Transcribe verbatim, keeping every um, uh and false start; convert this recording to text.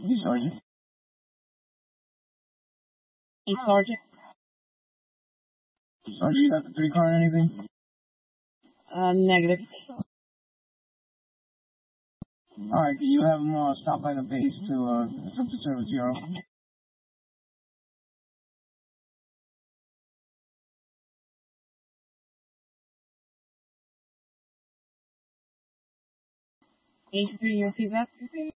Sergeant. Sergeant. Sergeant, you got the three car or anything? Uh, negative. Alright, can you have them uh, stop by the base to uh, trip to service zero? Eight three, your feedback?